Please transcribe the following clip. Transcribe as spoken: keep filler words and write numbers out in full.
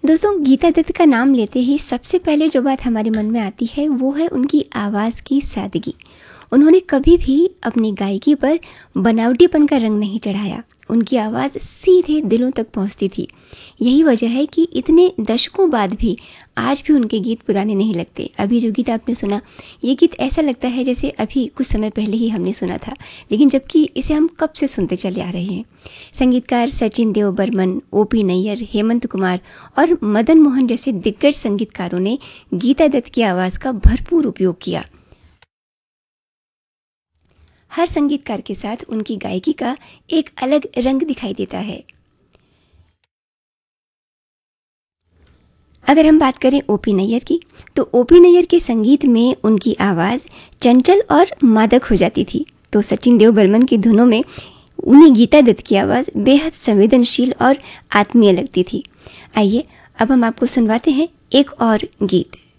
दोस्तों, गीता दत्त का नाम लेते ही सबसे पहले जो बात हमारे मन में आती है वो है उनकी आवाज़ की सादगी। उन्होंने कभी भी अपनी गायकी पर बनावटीपन का रंग नहीं चढ़ाया। उनकी आवाज़ सीधे दिलों तक पहुंचती थी। यही वजह है कि इतने दशकों बाद भी आज भी उनके गीत पुराने नहीं लगते। अभी जो गीत आपने सुना, ये गीत ऐसा लगता है जैसे अभी कुछ समय पहले ही हमने सुना था, लेकिन जबकि इसे हम कब से सुनते चले आ रहे हैं। संगीतकार सचिन देव बर्मन, ओ पी नैयर, हेमंत कुमार और मदन मोहन जैसे दिग्गज संगीतकारों ने गीता दत्त की आवाज़ का भरपूर उपयोग किया। हर संगीतकार के साथ उनकी गायकी का एक अलग रंग दिखाई देता है। अगर हम बात करें ओ पी नैयर की, तो ओ पी नैयर के संगीत में उनकी आवाज़ चंचल और मादक हो जाती थी, तो सचिन देव बर्मन की धुनों में उन्हें गीता दत्त की आवाज़ बेहद संवेदनशील और आत्मीय लगती थी। आइए अब हम आपको सुनवाते हैं एक और गीत।